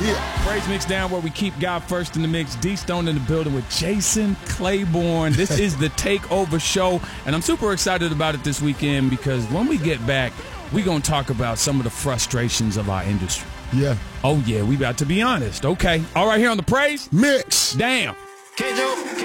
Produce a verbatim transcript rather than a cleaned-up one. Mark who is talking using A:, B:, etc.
A: Yeah.
B: Praise Mix Down, where we keep God first in the mix. D Stone in the building with Jason Claiborne. This is the Takeover Show, and I'm super excited about it this weekend because when we get back, we're going to talk about some of the frustrations of our industry.
A: Yeah.
B: Oh, yeah, we about to be honest. Okay. All right, here on the Praise
A: Mix.
B: Damn.